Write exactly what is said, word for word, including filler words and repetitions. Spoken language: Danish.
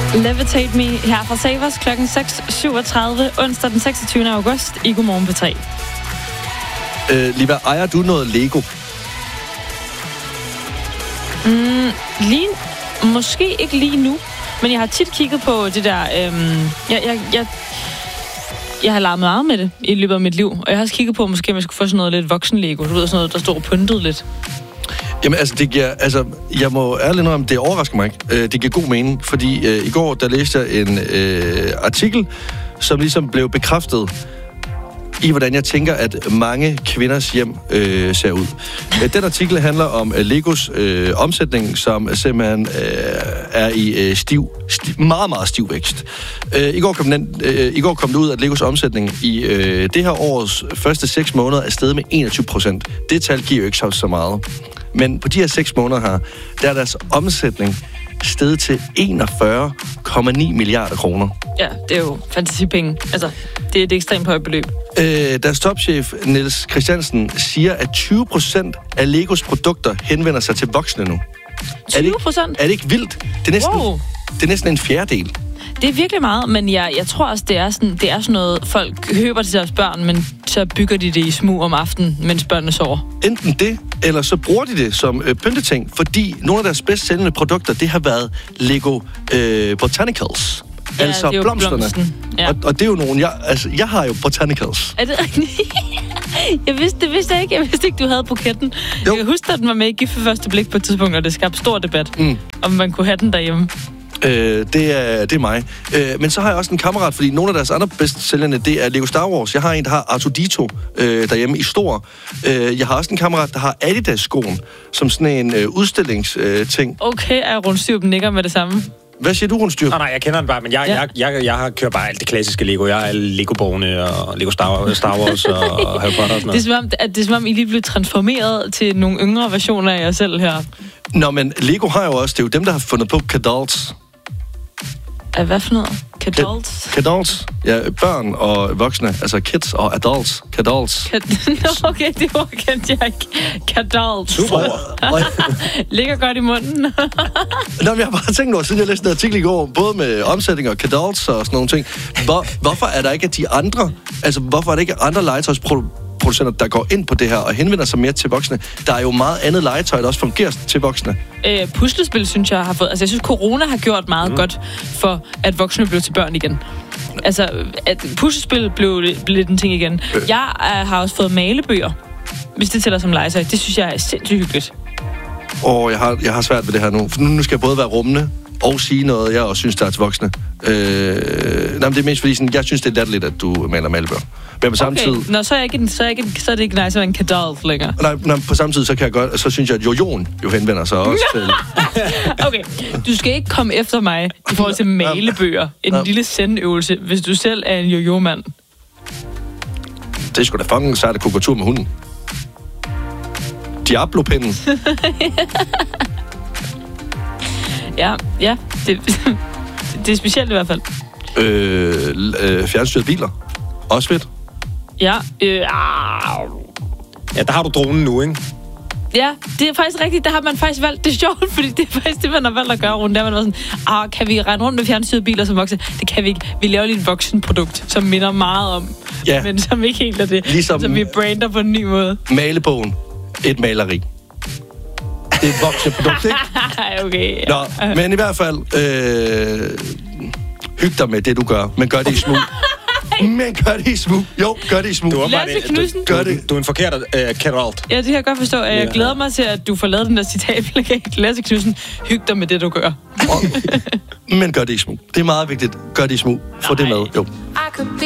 Levitate Me her fra Savers klokken seks syvogtredive onsdag den seksogtyvende august i Godmorgen på tre. Øh, Liva, ejer du noget Lego? Mm, lige, måske ikke lige nu, men jeg har tit kigget på det der... Øhm, jeg, jeg, jeg, jeg har leget meget med det i løbet af mit liv, og jeg har også kigget på, måske man skulle få sådan noget lidt voksen-Lego. Du ved, sådan noget, der står pyntet lidt. Jamen, altså, det giver, altså, jeg må ærligt indrømme, det overrasker mig ikke. Øh, det giver god mening, fordi øh, i går, der læste jeg en øh, artikel, som ligesom blev bekræftet i, hvordan jeg tænker, at mange kvinders hjem øh, ser ud. Den artikel handler om øh, Legos øh, omsætning, som simpelthen øh, er i øh, stiv, stiv, meget, meget stiv vækst. Øh, i, går kom den, øh, I går kom det ud, at Legos omsætning i øh, det her års første seks måneder er steget med enogtyve procent. Det tal giver jo ikke så, så meget. Men på de her seks måneder her, der er deres omsætning steget til enogfyrre komma ni milliarder kroner. Ja, det er jo fantasipenge. Altså, det er et ekstremt højt beløb. Øh, deres topchef, Niels Christiansen, siger, at tyve procent af Legos produkter henvender sig til voksne nu. tyve procent? Er det ikke vildt? Det er næsten, wow. det er næsten en fjerdedel. Det er virkelig meget, men jeg, jeg tror også, det er, sådan, det er sådan noget, folk køber til deres børn, men så bygger de det i smug om aftenen, mens børnene sover. Enten det, eller så bruger de det som øh, pynteting, fordi nogle af deres bedst sælgende produkter, det har været Lego øh, Botanicals. Ja, altså det er blomsterne. Ja. Og, og det er jo nogle... Jeg, altså, jeg har jo Botanicals. Er det rigtigt? Jeg vidste, det vidste jeg ikke. Jeg vidste ikke, du havde buketten. Jo. Jeg kan huske, at den var med i Gift ved første blik på et tidspunkt, og det skabte stor debat, mm. om man kunne have den derhjemme. Øh, det, er, det er mig. Øh, men så har jeg også en kammerat, fordi nogle af deres andre bedst sælgende, det er Lego Star Wars. Jeg har en, der har Artudito øh, derhjemme i stor. Øh, jeg har også en kammerat, der har Adidas-skoen, som sådan en øh, udstillingsting. Øh, ting. Okay, er Rundstyr nikker med det samme. Hvad siger du, Rundstyr? Nej, nej, jeg kender den bare, men jeg, ja. jeg, jeg, jeg har kørt bare alt det klassiske Lego. Jeg har Lego-borgene og Lego Star, Star Wars og Harry Potter og sådan noget. Det er, som om, at det er som om, I lige blev transformeret til nogle yngre versioner af jer selv her. Nå, men Lego har jo også, det er jo dem, der har fundet på Kadals. Hvad for noget? Kadals? Kadals. Ja, børn og voksne. Altså kids og adults. Kadals. Nå, okay, det ord kendte jeg ikke. Kadals. Super. Ligger godt i munden. Nå, men jeg har bare tænkt over, siden jeg læste en artikel i går, både med omsætning og kadals og sådan nogle ting. Hvor, hvorfor er der ikke de andre, altså hvorfor er der ikke andre legetøjsproducenter, der går ind på det her og henvender sig mere til voksne? Der er jo meget andet legetøj, der også fungerer til voksne. Øh, puslespil, synes jeg, har fået... Altså, jeg synes, corona har gjort meget mm. godt for, at voksne blev til børn igen. Altså, at puslespil blev lidt en ting igen. Øh. Jeg øh, har også fået malebøger, hvis det tæller som legetøj. Det synes jeg er sindssygt hyggeligt. Åh, jeg har, jeg har svært ved det her nu. For nu, nu skal jeg både være rummende og sige noget, jeg også synes, der er til voksne. Øh, nej, men det er mest fordi, sådan, jeg synes, det er latterligt, at du maler malebøger. Men på samme okay. tid... Nå, så er, jeg ikke, så, er jeg ikke, så er det ikke nice at være en kadalt længere. Nej, nej, på samme tid, så, kan jeg godt, så synes jeg, at jojoen jo henvender sig også til... Okay, du skal ikke komme efter mig i forhold til malebøger. En ja. lille sendøvelse, hvis du selv er en jojo-mand. Det er sgu da fucking sejt at kunne gå tur med hunden. Diablo-pinden. ja, ja. Det, det er specielt i hvert fald. Øh, øh, fjernstyrede biler. Også fedt. Ja. Øh, ja, der har du dronen nu, ikke? Ja, det er faktisk rigtigt. Der har man faktisk valgt. Det er sjovt, fordi det er faktisk det, man har valgt at gøre rundt. Der man var sådan, ah, kan vi rende rundt med fjernstyrede biler som voksne? Det kan vi ikke. Vi laver lige et voksenprodukt, som minder meget om, ja. men som ikke helt er det. Ligesom som vi brander på en ny måde. Malebogen. Et maleri. Det er et voksenprodukt, ikke? Okay. Ja. Nå, men i hvert fald, øh, hyg dig med det, du gør, men gør det i smug. Men gør det i smug. Jo, gør det i smug. Lasse Knudsen. Gør det. Du er en forkert uh, Kadalt. Ja, det kan jeg godt forstå. Jeg yeah. glæder mig til, at du får lavet den der citatplakat. Lasse Knudsen, hyg dig med det, du gør. Men gør det i smug. Det er meget vigtigt. Gør det i smug. Få det med. Jo.